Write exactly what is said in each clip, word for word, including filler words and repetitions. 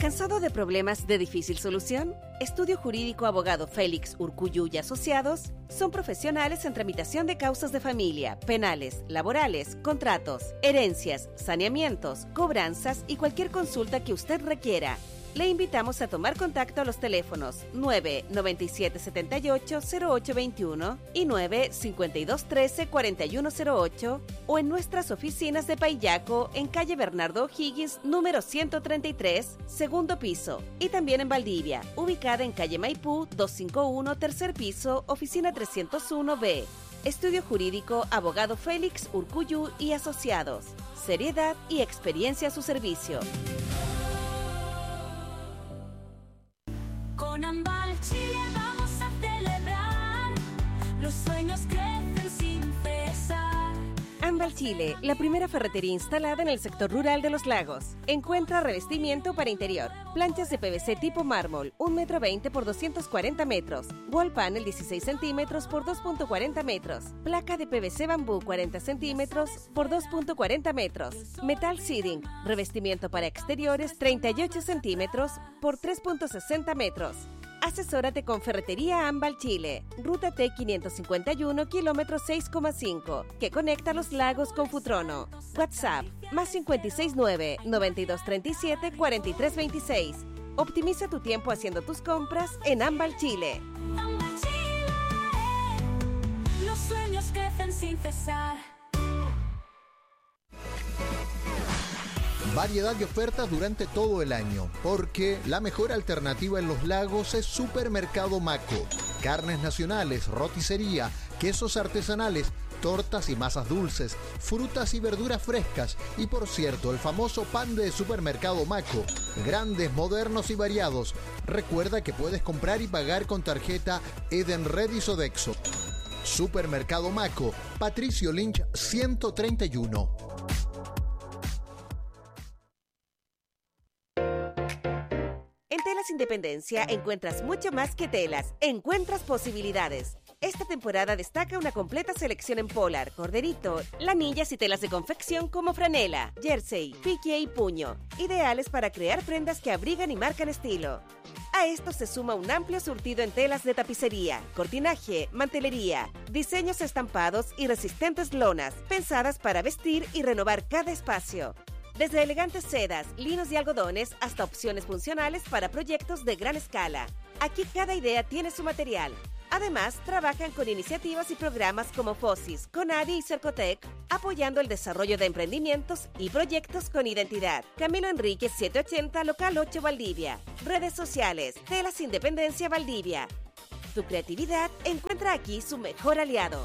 ¿Cansado de problemas de difícil solución? Estudio Jurídico Abogado Félix Urcuyu y Asociados son profesionales en tramitación de causas de familia, penales, laborales, contratos, herencias, saneamientos, cobranzas y cualquier consulta que usted requiera. Le invitamos a tomar contacto a los teléfonos nueve noventa y siete setenta y ocho cero ocho veintiuno y nueve cincuenta y dos trece cuarenta y uno cero ocho o en nuestras oficinas de Paillaco en calle Bernardo O'Higgins número ciento treinta y tres, segundo piso, y también en Valdivia, ubicada en calle Maipú doscientos cincuenta y uno, tercer piso, oficina trescientos uno B. Estudio Jurídico Abogado Félix Urcuyu y Asociados. Seriedad y experiencia a su servicio. Con Ambal Chile vamos a celebrar, los sueños crecen sin cesar. Ambal Chile, la primera ferretería instalada en el sector rural de Los Lagos. Encuentra revestimiento para interior, planchas de P V C tipo mármol, un metro veinte por doscientos cuarenta metros, wall panel dieciséis centímetros por dos punto cuarenta metros, placa de P V C bambú cuarenta centímetros por dos punto cuarenta metros, metal seating, revestimiento para exteriores treinta y ocho centímetros por tres punto sesenta metros. Asesórate con Ferretería Ambal Chile, ruta T quinientos cincuenta y uno, kilómetro seis coma cinco, que conecta Los Lagos con Futrono. WhatsApp, más cinco seis nueve, noventa y dos treinta y siete, cuarenta y tres veintiséis. Optimiza tu tiempo haciendo tus compras en Ambal Chile. Ambal Chile, los sueños crecen sin cesar. Variedad de ofertas durante todo el año, porque la mejor alternativa en Los Lagos es Supermercado Maco. Carnes nacionales, roticería, quesos artesanales, tortas y masas dulces, frutas y verduras frescas y, por cierto, el famoso pan de Supermercado Maco. Grandes, modernos y variados. Recuerda que puedes comprar y pagar con tarjeta Edenred y Sodexo. Supermercado Maco, Patricio Lynch ciento treinta y uno. En Telas Independencia encuentras mucho más que telas, encuentras posibilidades. Esta temporada destaca una completa selección en polar, corderito, lanillas y telas de confección como franela, jersey, pique y puño, ideales para crear prendas que abrigan y marcan estilo. A esto se suma un amplio surtido en telas de tapicería, cortinaje, mantelería, diseños estampados y resistentes lonas, pensadas para vestir y renovar cada espacio. Desde elegantes sedas, linos y algodones hasta opciones funcionales para proyectos de gran escala. Aquí cada idea tiene su material. Además, trabajan con iniciativas y programas como FOSIS, CONADI y Cercotec, apoyando el desarrollo de emprendimientos y proyectos con identidad. Camilo Enríquez setecientos ochenta, local ocho, Valdivia. Redes sociales, Telas Independencia Valdivia. Tu creatividad encuentra aquí su mejor aliado.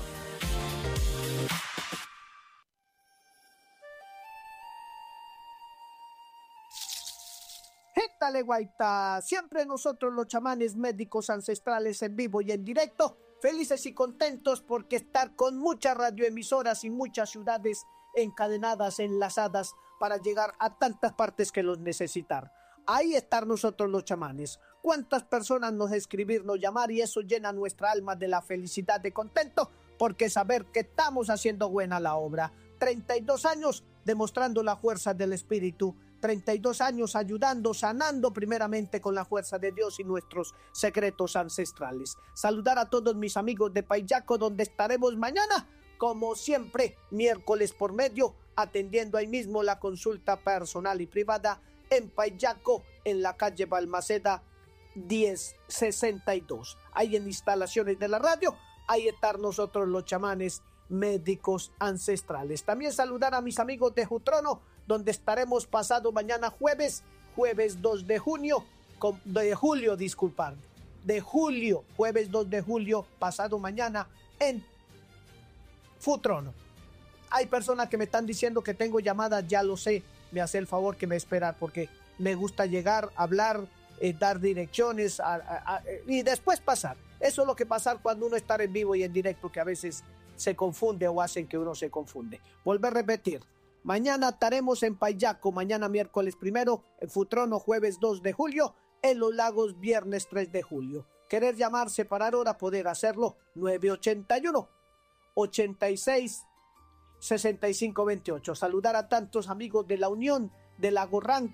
Dale, guaita, siempre nosotros los chamanes médicos ancestrales en vivo y en directo, felices y contentos porque estar con muchas radioemisoras y muchas ciudades encadenadas, enlazadas para llegar a tantas partes que los necesitar. Ahí estar nosotros los chamanes. Cuántas personas nos escribir, nos llamar y eso llena nuestra alma de la felicidad, de contento, porque saber que estamos haciendo buena la obra. treinta y dos años demostrando la fuerza del espíritu. treinta y dos años ayudando, sanando primeramente con la fuerza de Dios y nuestros secretos ancestrales. Saludar a todos mis amigos de Paillaco, donde estaremos mañana, como siempre, miércoles por medio, atendiendo ahí mismo la consulta personal y privada en Paillaco, en la calle Balmaceda diez sesenta y dos. Ahí en instalaciones de la radio, ahí están nosotros los chamanes médicos ancestrales. También saludar a mis amigos de Futrono, donde estaremos pasado mañana jueves, jueves dos de junio, con, de julio, disculpar, de julio, jueves dos de julio, pasado mañana en Futrono. Hay personas que me están diciendo que tengo llamadas, ya lo sé, me hace el favor que me esperar porque me gusta llegar, hablar, eh, dar direcciones a, a, a, y después pasar. Eso es lo que pasa cuando uno está en vivo y en directo, que a veces se confunde o hacen que uno se confunde. Volver a repetir. Mañana estaremos en Paillaco, mañana miércoles primero, en Futrono jueves dos de julio, en Los Lagos viernes tres de julio. Querer llamar, separar hora, poder hacerlo, nueve ochenta y uno, ochenta y seis, sesenta y cinco veintiocho. Saludar a tantos amigos de la Unión, de Lago Ranco,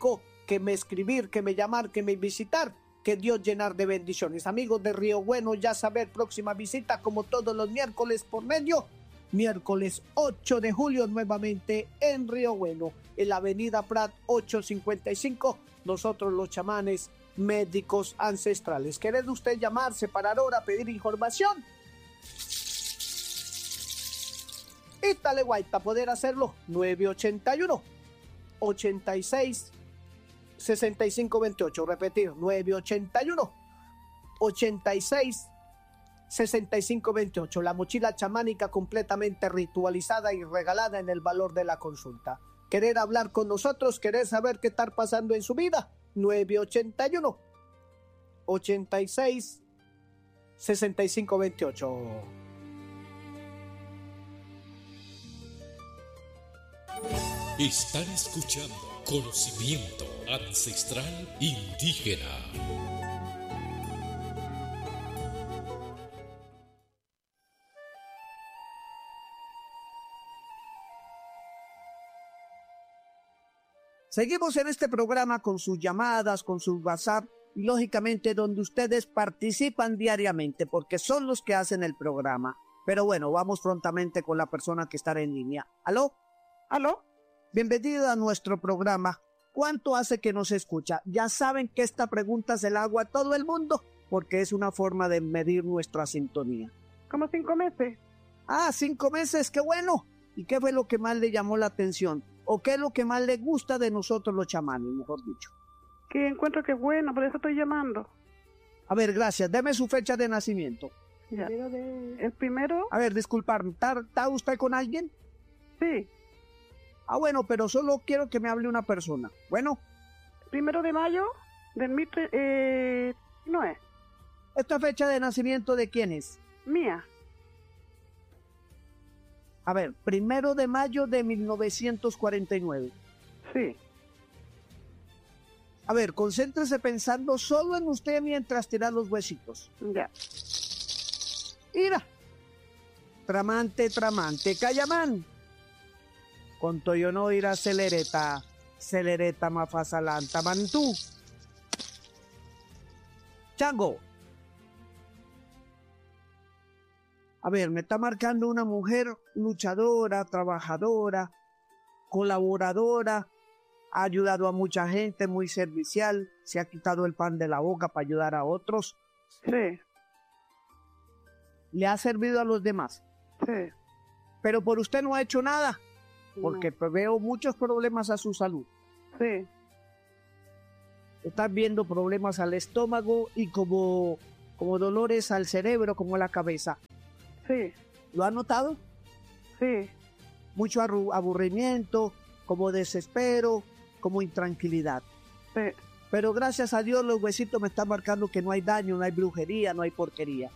que me escribir, que me llamar, que me visitar. Que Dios llenar de bendiciones. Amigos de Río Bueno, ya saber, próxima visita como todos los miércoles por medio. Miércoles ocho de julio nuevamente en Río Bueno, en la avenida Prat ochocientos cincuenta y cinco. Nosotros los chamanes médicos ancestrales. ¿Quiere usted llamar, separar hora, pedir información? Y Tale Guaita, poder hacerlo. nueve ochenta y uno, ochenta y seis, sesenta y cinco veintiocho. Repetir, nueve ochenta y uno, ochenta y seis, sesenta y cinco veintiocho. La mochila chamánica completamente ritualizada y regalada en el valor de la consulta. ¿Querer hablar con nosotros? ¿Querer saber qué está pasando en su vida? nueve ochenta y uno, ochenta y seis, sesenta y cinco veintiocho. Están escuchando Conocimiento Ancestral Indígena. Seguimos en este programa con sus llamadas, con sus WhatsApp y lógicamente donde ustedes participan diariamente porque son los que hacen el programa. Pero bueno, vamos prontamente con la persona que está en línea. ¿Aló? ¿Aló? Bienvenido a nuestro programa. ¿Cuánto hace que nos escucha? Ya saben que esta pregunta se la hago a todo el mundo porque es una forma de medir nuestra sintonía. Como cinco meses. Ah, cinco meses, qué bueno. ¿Y qué fue lo que más le llamó la atención? ¿O qué es lo que más le gusta de nosotros los chamanes, mejor dicho? Que encuentro que es bueno, por eso estoy llamando. A ver, gracias. Deme su fecha de nacimiento. Ya. El primero... A ver, disculparme. ¿Está, ¿Está usted con alguien? Sí. Ah, bueno, pero solo quiero que me hable una persona. Bueno. Primero de mayo del mil... Eh, no es. ¿Esta fecha de nacimiento de quién es? Mía. A ver, primero de mayo de mil novecientos cuarenta y nueve. Sí. A ver, concéntrese pensando solo en usted mientras tira los huesitos. Ya. Mira. Tramante, tramante, Cayamán. Con toyo no irá celereta, celereta mafasalanta, mantú. Chango. A ver, me está marcando una mujer luchadora, trabajadora, colaboradora, ha ayudado a mucha gente, muy servicial, se ha quitado el pan de la boca para ayudar a otros. Sí. Le ha servido a los demás. Sí. Pero por usted no ha hecho nada, porque No. veo muchos problemas a su salud. Sí. Están viendo problemas al estómago y como, como dolores al cerebro, como a la cabeza. Sí. ¿Lo ha notado? Sí. Mucho arru- aburrimiento, como desespero, como intranquilidad. Sí. Pero gracias a Dios los huesitos me están marcando que no hay daño, no hay brujería, no hay porquería.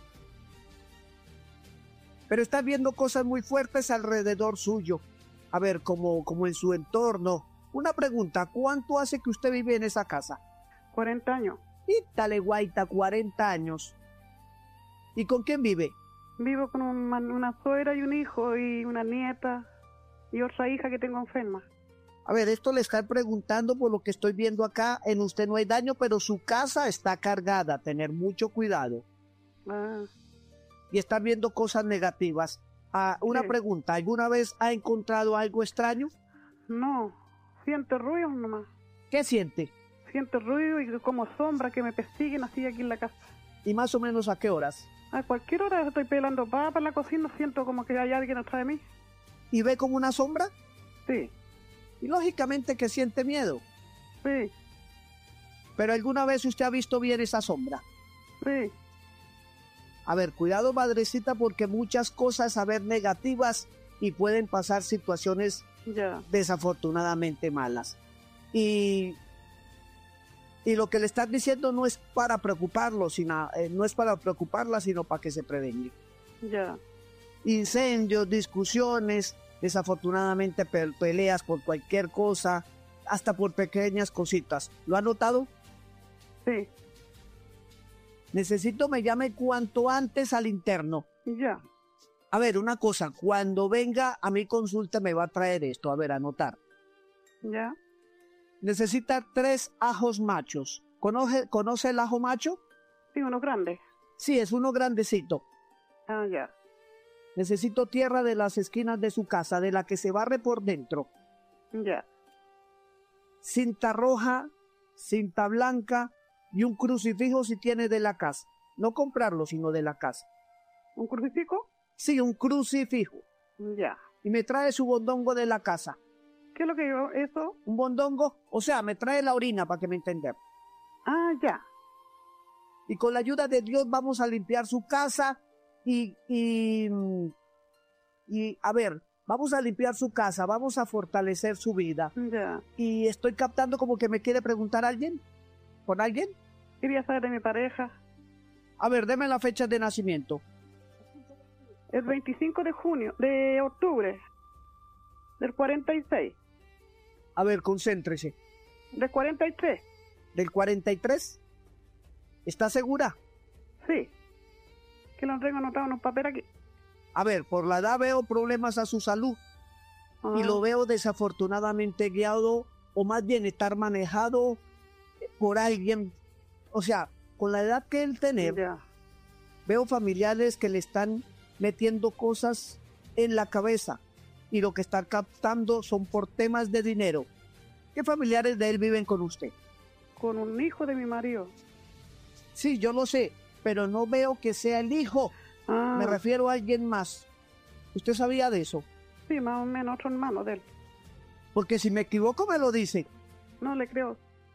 Pero está viendo cosas muy fuertes alrededor suyo. A ver, como, como en su entorno. Una pregunta, ¿cuánto hace que usted vive en esa casa? cuarenta años. Y dale guaita, cuarenta años. ¿Y con quién vive? Vivo con un- una suegra y un hijo y una nieta y otra hija que tengo enferma. A ver, esto le están preguntando por lo que estoy viendo acá. En usted no hay daño, pero su casa está cargada. Tener mucho cuidado. Ah, Y están viendo cosas negativas. Ah, una Sí. pregunta, ¿alguna vez ha encontrado algo extraño? no. Siento ruido nomás. ¿Qué siente? Siento ruido y como sombras que me persiguen así aquí en la casa. ¿Y más o menos a qué horas? A cualquier hora estoy pelando papas en la cocina, siento como que hay alguien atrás de mí. ¿Y ve como una sombra? Sí, Y lógicamente que siente miedo. sí, Pero ¿alguna vez usted ha visto bien esa sombra? sí, A ver, cuidado madrecita porque muchas cosas a ver negativas y pueden pasar situaciones ya, desafortunadamente malas. Y, y lo que le están diciendo no es para preocuparlo, sino, eh, no es para preocuparla, sino para que se prevenga. ya, Incendios, discusiones, desafortunadamente pe- peleas por cualquier cosa, hasta por pequeñas cositas. ¿Lo ha notado? sí, Necesito me llame cuanto antes al interno. ya, A ver, una cosa, cuando venga a mi consulta me va a traer esto, a ver, anotar. ya, necesita tres ajos machos. ¿Conoce, ¿Conoce el ajo macho? Sí, uno grande. Sí, es uno grandecito. Ah, ya. Necesito tierra de las esquinas de su casa, de la que se barre por dentro. Ya. Cinta roja, cinta blanca y un crucifijo si tiene de la casa. No comprarlo, sino de la casa. ¿Un crucifijo? Sí, un crucifijo. Ya. Y me trae su bondongo de la casa. ¿Qué es lo que yo, eso? ¿Un bondongo? O sea, me trae la orina para que me entender. Ah, ya. Y con la ayuda de Dios vamos a limpiar su casa y, y, y, a ver, vamos a limpiar su casa, vamos a fortalecer su vida. Ya. Y estoy captando como que me quiere preguntar alguien. ¿Con alguien? Quería saber de mi pareja. A ver, deme la fecha de nacimiento. El veinticinco de junio, de octubre, del cuarenta y seis. A ver, concéntrese. Del cuarenta y tres. ¿Del cuarenta y tres? ¿Está segura? Sí. Que lo tengo anotado en un papel aquí. A ver, por la edad veo problemas a su salud. Ajá. Y lo veo desafortunadamente guiado, o más bien estar manejado por alguien. O sea, con la edad que él tiene, Ya. veo familiares que le están metiendo cosas en la cabeza y lo que están captando son por temas de dinero. ¿Qué familiares de él viven con usted? Con un hijo de mi marido. Sí, yo lo sé, pero no veo que sea el hijo. Ah, Me refiero a alguien más. ¿Usted sabía de eso? sí, más o menos otro hermano de él. Porque si me equivoco me lo dice. No le creo.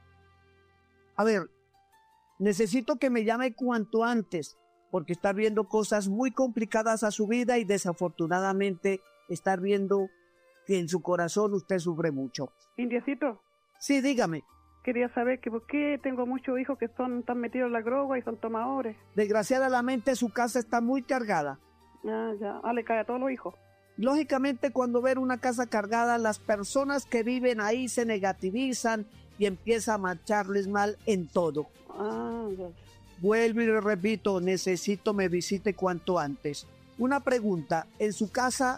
A ver, necesito que me llame cuanto antes, porque está viendo cosas muy complicadas a su vida y desafortunadamente estar viendo que en su corazón usted sufre mucho. Indiecito, Sí, dígame. quería saber que por qué tengo muchos hijos que son tan metidos en la droga y son tomadores. Desgraciadamente su casa está muy cargada. Ah, ya. Ah, le cae a todos los hijos. Lógicamente, cuando ver una casa cargada, las personas que viven ahí se negativizan y empieza a marcharles mal en todo. Ah, ya. Vuelvo y le repito, necesito me visite cuanto antes. Una pregunta, ¿en su casa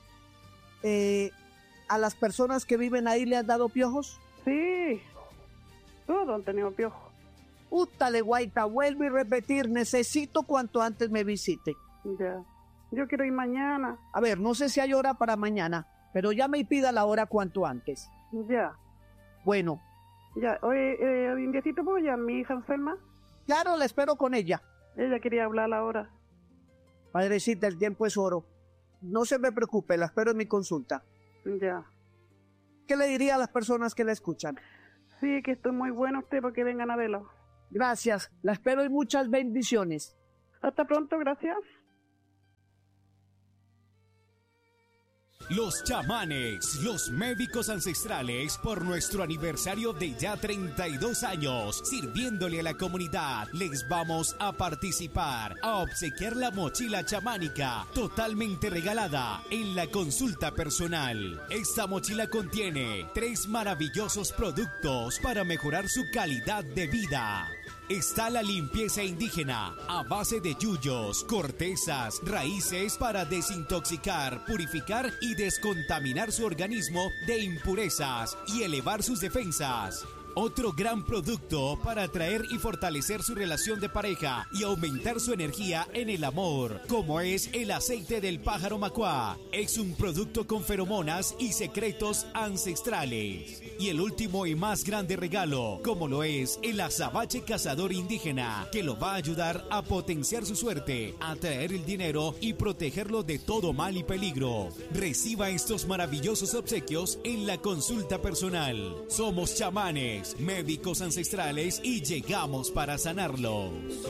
eh, a las personas que viven ahí le han dado piojos? Sí. Todos han tenido piojos. Útale, guaita, vuelvo y repetir, necesito cuanto antes me visite. Ya. Yo quiero ir mañana. A ver, no sé si hay hora para mañana, pero llame y pida la hora cuanto antes. Ya. Bueno, Ya. Oye, eh, Indiecito, ¿puedo llamar a mi hija Anselma? claro, la espero con ella. Ella quería hablar ahora. Padrecita, el tiempo es oro. No se me preocupe, la espero en mi consulta. Ya. ¿Qué le diría a las personas que la escuchan? Sí, que estoy muy bueno usted porque vengan a verlo. Gracias, la espero y muchas bendiciones. Hasta pronto, gracias. Los chamanes, los médicos ancestrales, por nuestro aniversario de ya treinta y dos años, sirviéndole a la comunidad, les vamos a participar, a obsequiar la mochila chamánica, totalmente regalada en la consulta personal. Esta mochila contiene tres maravillosos productos para mejorar su calidad de vida. Está la limpieza indígena a base de yuyos, cortezas, raíces para desintoxicar, purificar y descontaminar su organismo de impurezas y elevar sus defensas. Otro gran producto para atraer y fortalecer su relación de pareja y aumentar su energía en el amor, como es el aceite del pájaro macuá. Es un producto con feromonas y secretos ancestrales. Y el último y más grande regalo, como lo es el azabache cazador indígena, que lo va a ayudar a potenciar su suerte, atraer el dinero y protegerlo de todo mal y peligro. Reciba estos maravillosos obsequios en la consulta personal. Somos chamanes, médicos ancestrales y llegamos para sanarlos.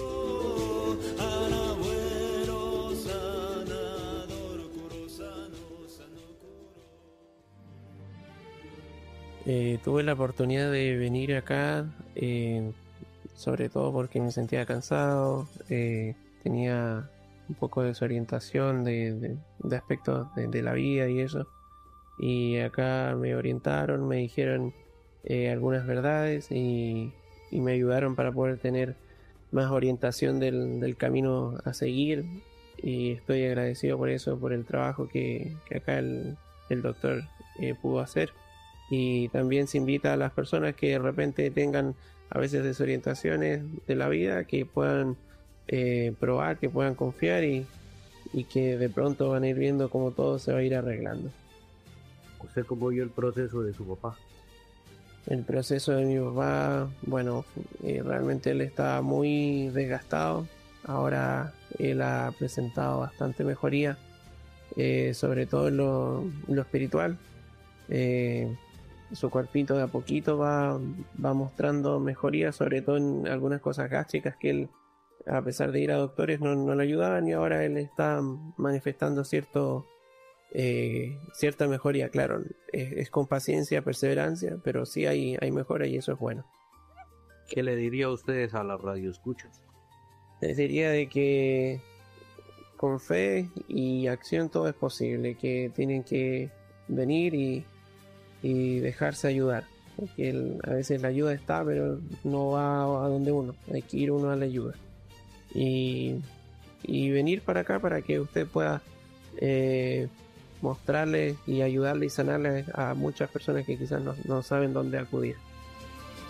Eh, tuve la oportunidad de venir acá, eh, sobre todo porque me sentía cansado, eh, tenía un poco de desorientación de, de, de aspectos de, de la vida y eso. Y acá me orientaron, me dijeron eh, algunas verdades y, y me ayudaron para poder tener más orientación del, del camino a seguir. Y estoy agradecido por eso, por el trabajo que, que acá el, el doctor eh, pudo hacer. Y también se invita a las personas que de repente tengan a veces desorientaciones de la vida, que puedan eh, probar, que puedan confiar y, y que de pronto van a ir viendo cómo todo se va a ir arreglando. ¿Usted cómo vio el proceso de su papá? El proceso de mi papá, bueno, eh, realmente él está muy desgastado. Ahora él ha presentado bastante mejoría, eh, sobre todo en lo, lo espiritual. Eh, su cuerpito de a poquito va, va mostrando mejoría, sobre todo en algunas cosas gástricas que él, a pesar de ir a doctores, no, no le ayudaban, y ahora él está manifestando cierto, eh, cierta mejoría. Claro, es, es con paciencia, perseverancia, pero sí hay, hay mejora y eso es bueno. ¿Qué le diría a ustedes a la radioescuchas? Les diría de que con fe y acción todo es posible, que tienen que venir y, y dejarse ayudar, porque el, a veces la ayuda está, pero no va a donde uno, hay que ir uno a la ayuda y, y venir para acá para que usted pueda eh, mostrarle y ayudarle y sanarle a muchas personas que quizás no, no saben dónde acudir.